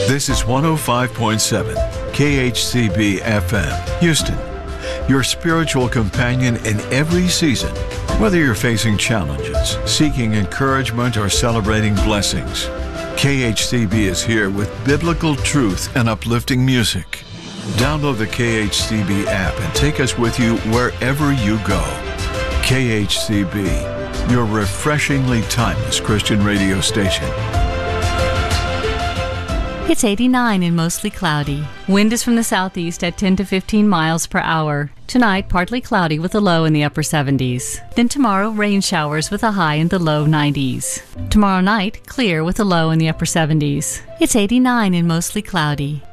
This is 105.7 KHCB FM, Houston, your spiritual companion in every season. Whether you're facing challenges, seeking encouragement, or celebrating blessings, KHCB is here with biblical truth and uplifting music. Download the KHCB app and take us with you wherever you go. KHCB, your refreshingly timeless Christian radio station. It's 89 and mostly cloudy. Wind is from the southeast at 10 to 15 miles per hour. Tonight, partly cloudy with a low in the upper 70s. Then tomorrow, rain showers with a high in the low 90s. Tomorrow night, clear with a low in the upper 70s. It's 89 and mostly cloudy.